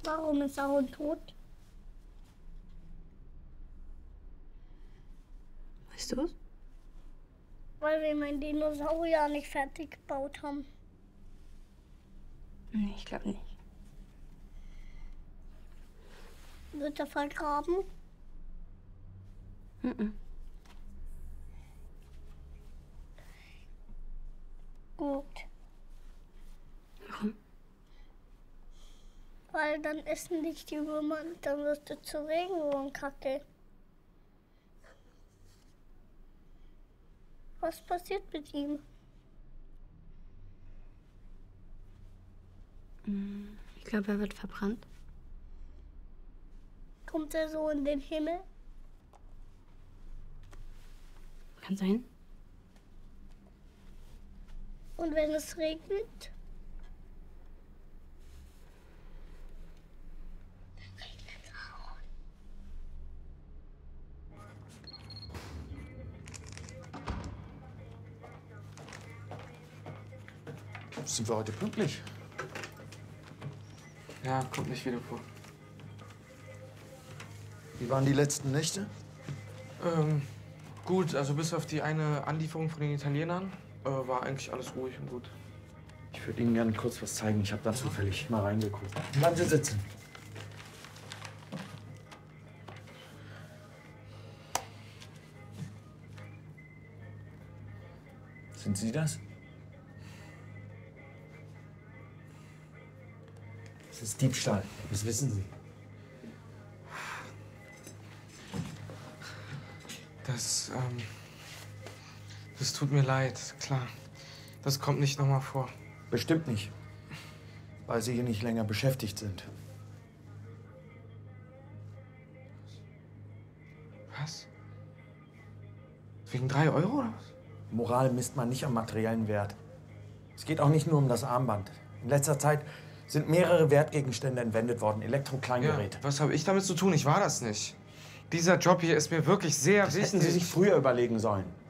Warum ist der Hund tot? Weißt du es? Weil wir meinen Dinosaurier nicht fertig gebaut haben. Nee, ich glaube nicht. Wird er vergraben? Mhm. Gut. Warum? Weil dann essen dich die Würmer und dann wirst du zur Regenwurmkacke. Was passiert mit ihm? Ich glaube, er wird verbrannt. Kommt er so in den Himmel? Kann sein. Und wenn es regnet? Sind wir heute pünktlich? Ja, kommt nicht wieder vor. Wie waren die letzten Nächte? Gut, also bis auf die eine Anlieferung von den Italienern war eigentlich alles ruhig und gut. Ich würde Ihnen gerne kurz was zeigen. Ich habe da zufällig mal reingeguckt. Bleiben Sie sitzen. Sind Sie das? Das ist Diebstahl. Das wissen Sie. Das tut mir leid, klar. Das kommt nicht nochmal vor. Bestimmt nicht. Weil Sie hier nicht länger beschäftigt sind. Was? Wegen 3 Euro oder was? Moral misst man nicht am materiellen Wert. Es geht auch nicht nur um das Armband. In letzter Zeit sind mehrere Wertgegenstände entwendet worden, Elektrokleingeräte. Ja, was habe ich damit zu tun? Ich war das nicht. Dieser Job hier ist mir wirklich sehr Das wichtig. hätten Sie sich früher überlegen sollen.